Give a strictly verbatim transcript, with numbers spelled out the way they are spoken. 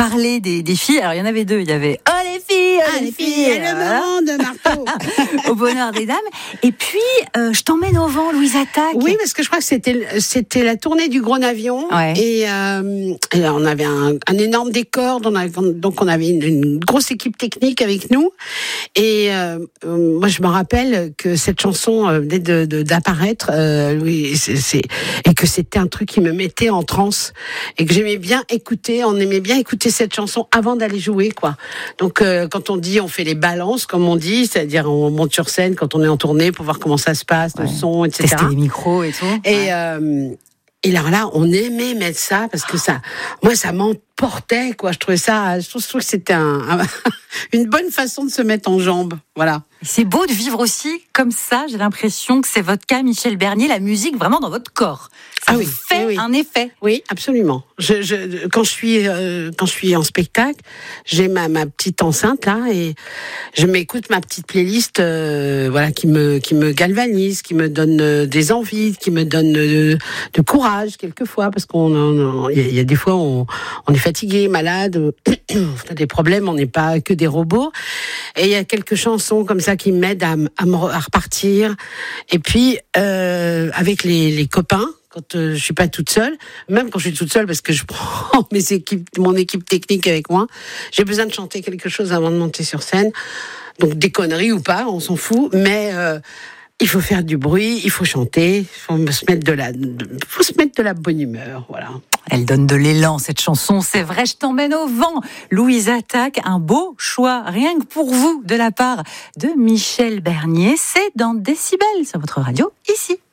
parler des, des filles. Alors, il y en avait deux. Il y avait « Oh, les filles, oh, Ah, les les filles !» filles, le moment de marteau. Au bonheur des dames. Et puis, euh, je t'emmène au vent, Louise Attaque. Oui, parce que je crois que c'était c'était la tournée du Gros Avion. Ouais. Et, euh, et là, on avait un, un énorme décor, on avait, donc on avait une, une grosse équipe technique avec nous. Et euh, moi, je me rappelle que cette chanson euh, venait de, de, d'apparaître, euh, oui, c'est, c'est, et que c'était un truc qui me mettait en transe, et que j'aimais bien écouter. On aimait bien écouter cette chanson avant d'aller jouer, quoi. Donc, euh, quand on dit, on fait les balances, comme on dit, c'est-à-dire on monte sur scène quand on est en tournée pour voir comment ça se passe, ouais. Le son, et cetera. Tester les micros et tout. Et, ouais. euh, et alors là, on aimait mettre ça parce que ça, moi, ça m'emportait, quoi. Je trouvais ça, je trouve, je trouve que c'était un, un, une bonne façon de se mettre en jambes, voilà. C'est beau de vivre aussi comme ça. J'ai l'impression que c'est votre cas, Michel Bernier, la musique vraiment dans votre corps. Ça ah vous oui, fait oui. un effet. Oui, absolument. Je, je, quand je suis, euh, quand je suis en spectacle, j'ai ma, ma petite enceinte là et je m'écoute ma petite playlist, euh, voilà, qui me, qui me galvanise, qui me donne euh, des envies, qui me donne euh, de courage quelquefois parce qu'on, il y, y a des fois on, on est fatigué, malade, on a des problèmes, on n'est pas que des robots. Et il y a quelques chansons comme ça qui m'aident à, à, me, à repartir. Et puis euh, avec les, les copains. Quand euh, je suis pas toute seule, même quand je suis toute seule parce que je prends mes équipes, mon équipe technique avec moi, j'ai besoin de chanter quelque chose avant de monter sur scène. Donc des conneries ou pas, on s'en fout, mais euh, il faut faire du bruit, il faut chanter, il faut se mettre de la, de, faut se mettre de la bonne humeur, voilà. Elle donne de l'élan, cette chanson, c'est vrai, je t'emmène au vent. Louise Attaque, un beau choix, rien que pour vous, de la part de Michel Bernier. C'est dans Décibel, sur votre radio, ici.